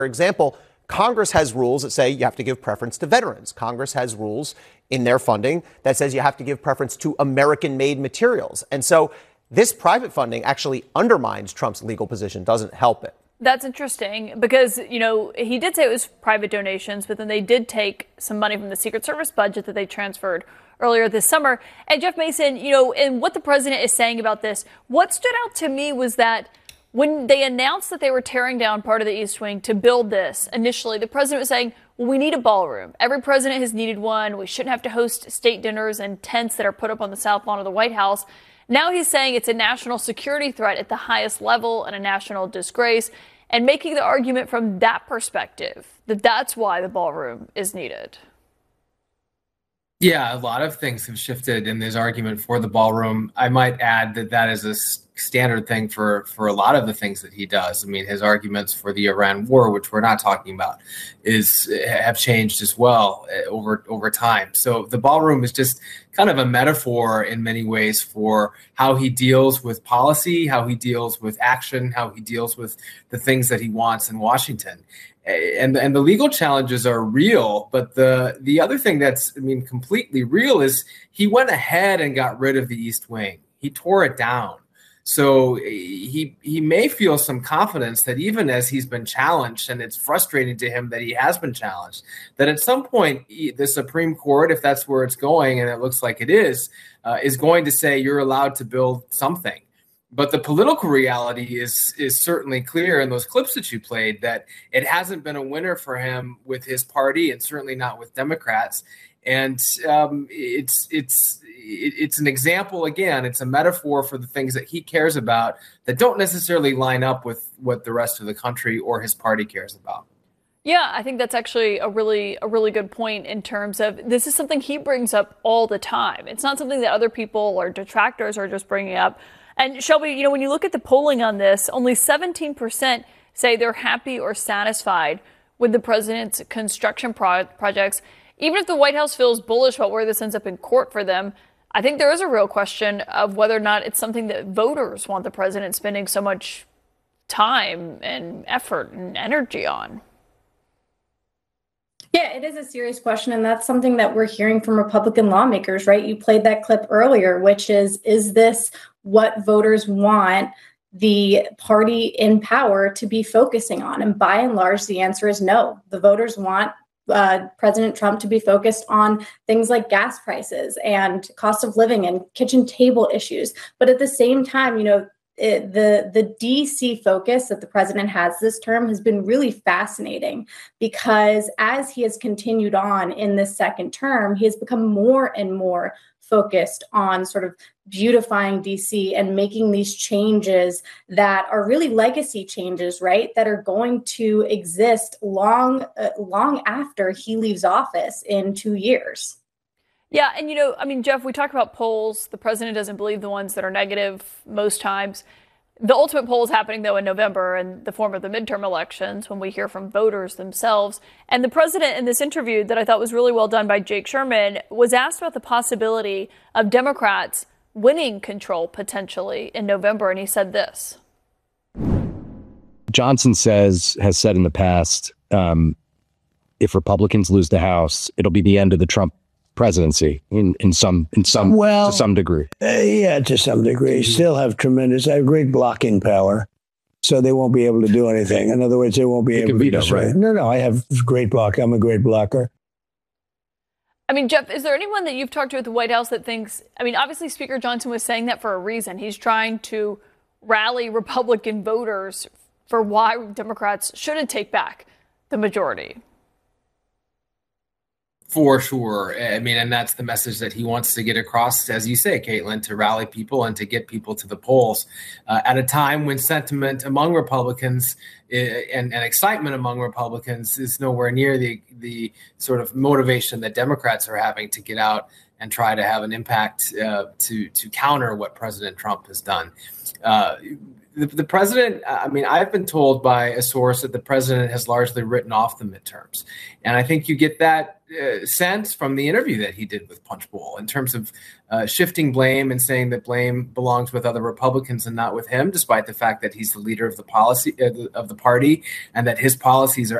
For example, Congress has rules that say you have to give preference to veterans. Congress has rules in their funding that says you have to give preference to American-made materials. And so this private funding actually undermines Trump's legal position, doesn't help it. That's interesting because, he did say it was private donations, but then they did take some money from the Secret Service budget that they transferred earlier this summer. And Jeff Mason, and what the president is saying about this, what stood out to me was that when they announced that they were tearing down part of the East Wing to build this, initially, the president was saying, well, we need a ballroom. Every president has needed one. We shouldn't have to host state dinners and tents that are put up on the South Lawn of the White House. Now he's saying it's a national security threat at the highest level and a national disgrace, and making the argument from that perspective that that's why the ballroom is needed. Yeah, a lot of things have shifted in this argument for the ballroom. I might add that is a standard thing for a lot of the things that he does. I mean, his arguments for the Iran war, which we're not talking about, have changed as well over time. So the ballroom is just kind of a metaphor in many ways for how he deals with policy, how he deals with action, how he deals with the things that he wants in Washington. And the legal challenges are real, but the other thing that's, completely real is he went ahead and got rid of the East Wing. He tore it down. So he may feel some confidence that even as he's been challenged, and it's frustrating to him that he has been challenged, that at some point the Supreme Court, if that's where it's going, and it looks like it is going to say you're allowed to build something. But the political reality is certainly clear in those clips that you played that it hasn't been a winner for him with his party and certainly not with Democrats. And it's an example, again, it's a metaphor for the things that he cares about that don't necessarily line up with what the rest of the country or his party cares about. Yeah, I think that's actually a really good point in terms of this is something he brings up all the time. It's not something that other people or detractors are just bringing up. And Shelby, when you look at the polling on this, only 17% say they're happy or satisfied with the president's construction projects. Even if the White House feels bullish about where this ends up in court for them, I think there is a real question of whether or not it's something that voters want the president spending so much time and effort and energy on. Yeah, it is a serious question, and that's something that we're hearing from Republican lawmakers, right? You played that clip earlier, which is this what voters want the party in power to be focusing on? And by and large, the answer is no. The voters want President Trump to be focused on things like gas prices and cost of living and kitchen table issues. But at the same time, the DC focus that the president has this term has been really fascinating because as he has continued on in this second term, he has become more and more focused on sort of beautifying DC and making these changes that are really legacy changes, right? That are going to exist long after he leaves office in 2 years. Yeah. And, Jeff, we talk about polls. The president doesn't believe the ones that are negative most times. The ultimate poll is happening, though, in November in the form of the midterm elections when we hear from voters themselves. And the president in this interview that I thought was really well done by Jake Sherman was asked about the possibility of Democrats winning control potentially in November. And he said this. Johnson has said in the past, if Republicans lose the House, it'll be the end of the Trump presidency to some degree. Yeah, to some degree. Still have great blocking power, so they won't be able to do anything. In other words, they won't be able to veto, right? No, I have great block. I'm a great blocker. Jeff, is there anyone that you've talked to at the White House that thinks, obviously Speaker Johnson was saying that for a reason. He's trying to rally Republican voters for why Democrats shouldn't take back the majority. For sure. And that's the message that he wants to get across, as you say, Caitlin, to rally people and to get people to the polls at a time when sentiment among Republicans and excitement among Republicans is nowhere near the sort of motivation that Democrats are having to get out and try to have an impact to counter what President Trump has done. the president, I mean, I've been told by a source that the president has largely written off the midterms. And I think you get that sense from the interview that he did with Punchbowl in terms of shifting blame and saying that blame belongs with other Republicans and not with him, despite the fact that he's the leader of the policy of the party and that his policies are